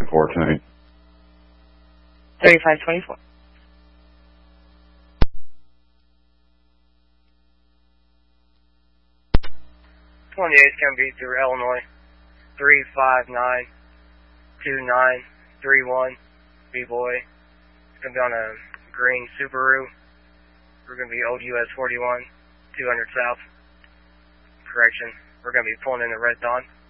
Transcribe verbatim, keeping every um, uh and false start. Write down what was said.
four tonight. thirty-five twenty-four. twenty-eight can be through Illinois. three five nine two nine three one. B-boy. It's going to be on a green Subaru. We're going to be O D U S forty-one, two hundred south. Correction. We're going to be pulling in the Red Dawn.